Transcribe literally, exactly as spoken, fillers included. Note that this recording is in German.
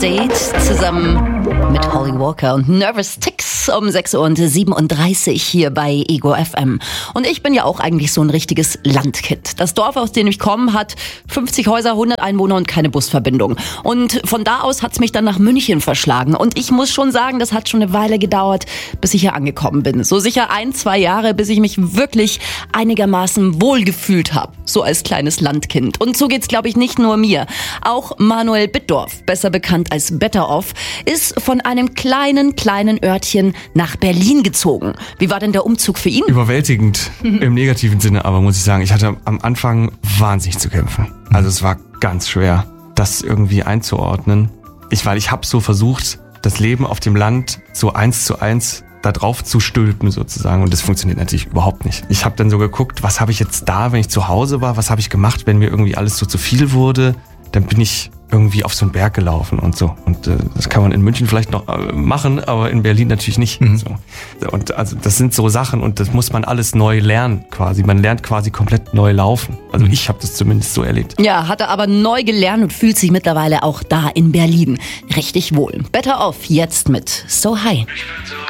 Date zusammen mit Holly Walker und Nervous Ticks um sechs Uhr siebenunddreißig hier bei Ego F M. Und ich bin ja auch eigentlich so ein richtiges Landkind. Das Dorf, aus dem ich komme, hat fünfzig Häuser, hundert Einwohner und keine Busverbindung. Und von da aus hat's mich dann nach München verschlagen. Und ich muss schon sagen, das hat schon eine Weile gedauert, bis ich hier angekommen bin. So sicher ein, zwei Jahre, bis ich mich wirklich einigermaßen wohlgefühlt habe. So als kleines Landkind. Und so geht's, glaube ich, nicht nur mir. Auch Manuel Bittdorf, besser bekannt als Better Off, ist von einem kleinen, kleinen Örtchen nach Berlin gezogen. Wie war denn der Umzug für ihn? Überwältigend im negativen Sinne, aber muss ich sagen, ich hatte am Anfang wahnsinnig zu kämpfen. Also es war ganz schwer, das irgendwie einzuordnen. Ich, weil ich habe so versucht, das Leben auf dem Land so eins zu eins da drauf zu stülpen sozusagen, und das funktioniert natürlich überhaupt nicht. Ich habe dann so geguckt, was habe ich jetzt da, wenn ich zu Hause war, was habe ich gemacht, wenn mir irgendwie alles so zu viel wurde. Dann bin ich irgendwie auf so einen Berg gelaufen und so. Und äh, das kann man in München vielleicht noch äh, machen, aber in Berlin natürlich nicht. Mhm. So. Und also das sind so Sachen, und das muss man alles neu lernen quasi. Man lernt quasi komplett neu laufen. Also ich habe das zumindest so erlebt. Ja, hat er aber neu gelernt und fühlt sich mittlerweile auch da in Berlin richtig wohl. Better Off jetzt mit So High. Ich bin so